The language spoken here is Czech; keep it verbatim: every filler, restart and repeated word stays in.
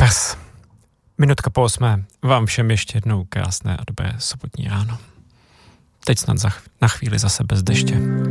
Čas. Minutka po osmé. Vám všem ještě jednou krásné a dobré sobotní ráno. Teď snad za, na chvíli zase bez deště.